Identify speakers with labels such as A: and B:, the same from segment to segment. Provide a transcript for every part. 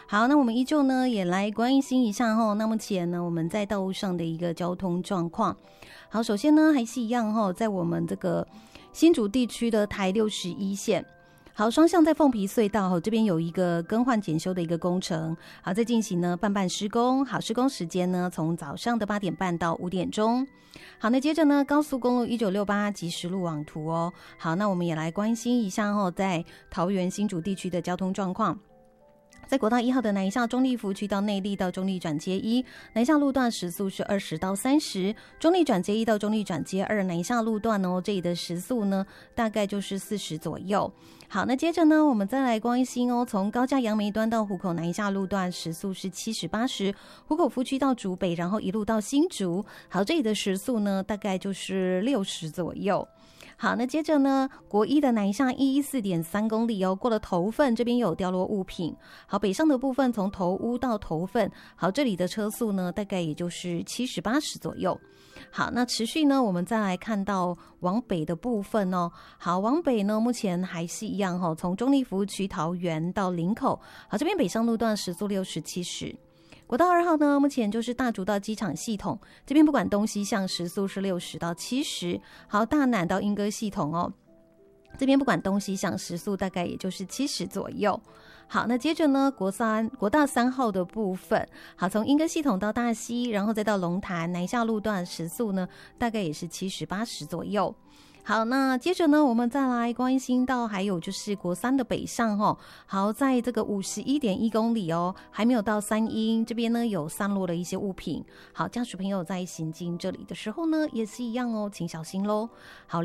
A: 好，那我们依旧呢也来关心一下那目前呢我们在道路上的一个交通状况。好，首先呢还是一样在我们这个新竹地区的台61线。好，双向在凤皮隧道这边有一个更换检修的一个工程，好，在进行呢半施工。好，施工时间呢从早上的8点半到5点钟。好，那接着呢高速公路1968即时路网图好，那我们也来关心一下在桃园新竹地区的交通状况。在国道1号的南下中立福区到内坜到中立转接1，南下路段时速是20到30，中立转接1到中立转接2，南下路段这里的时速呢大概就是40左右。好，那接着呢我们再来关心从高架杨梅端到湖口南下路段时速是70、80，湖口福区到竹北，然后一路到新竹，好，这里的时速呢大概就是60左右。好，那接着呢国一的南下114.3公里过了头份，这边有掉落物品。好，北上的部分从头屋到头份，好，这里的车速呢大概也就是70、80左右。好，那持续呢我们再来看到往北的部分好，往北呢目前还是一样从中立服务区桃园到林口，好，这边北上路段时速60、70。国道2号呢目前就是大竹到机场系统，这边不管东西向时速是60到70。好，大南到莺歌系统这边不管东西向时速大概也就是70左右。好，那接着呢国道3号的部分，好，从莺歌系统到大溪，然后再到龙潭南下路段时速呢大概也是70、80左右。好，那接着呢我们再来关心到还有就是国3的北上好，在这个51.1公里还没有到三鶯这边呢有散落了一些物品。好，驾驶朋友在行经这里的时候呢也是一样请小心咯。好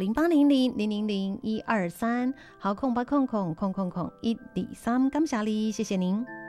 A: ，0800000123，好，0800000123，感谢你，谢谢您。